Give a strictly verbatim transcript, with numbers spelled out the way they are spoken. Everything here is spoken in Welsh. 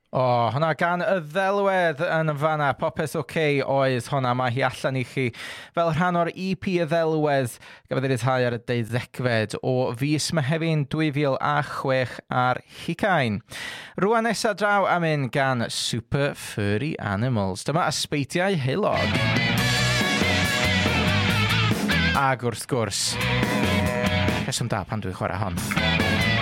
O, hwnna gan y ddelwedd yn y fanna, Popeth OK oedd hwnna, mae hi allan i chi fel rhan o'r E P y ddelwedd gafodd ei ryddhau ar y deuddegfed o fis Mehefin dwy fil a chwech ar Hugain. Rwan nesa draw am un gan Super Furry Animals. Dyma ysbeitiau heulog. Ag wrth gwrs, rheswm da pan dwi'n chwarae hon.